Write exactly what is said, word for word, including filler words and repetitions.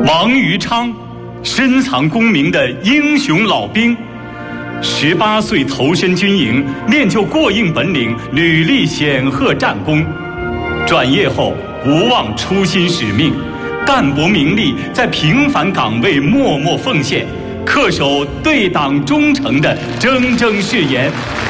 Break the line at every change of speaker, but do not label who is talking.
王于昌，深藏功名的英雄老兵，十八岁投身军营，练就过硬本领，屡立显赫战功。转业后不忘初心使命，淡泊名利，在平凡岗位默默奉献，恪守对党忠诚的铮铮誓言。